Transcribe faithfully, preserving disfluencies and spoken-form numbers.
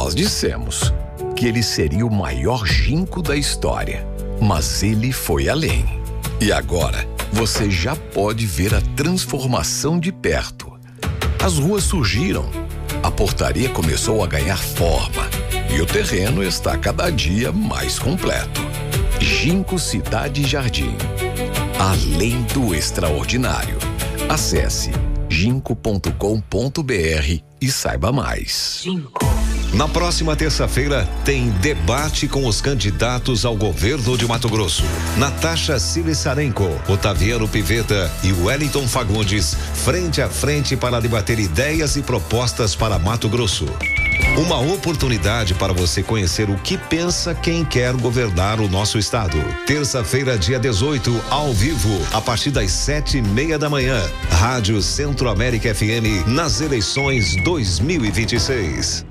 Nós dissemos que ele seria o maior ginkgo da história, mas ele foi além. E agora, você já pode ver a transformação de perto. As ruas surgiram, a portaria começou a ganhar forma e o terreno está cada dia mais completo. Ginkgo Cidade Jardim. Além do extraordinário. Acesse ginkgo ponto com ponto br e saiba mais. Na próxima terça-feira tem debate com os candidatos ao governo de Mato Grosso. Natasha Silisarenko, Otaviano Piveta e Wellington Fagundes, frente a frente para debater ideias e propostas para Mato Grosso. Uma oportunidade para você conhecer o que pensa quem quer governar o nosso estado. Terça-feira, dia dezoito, ao vivo, a partir das sete e meia da manhã. Rádio Centro-América F M nas eleições dois mil e vinte e seis.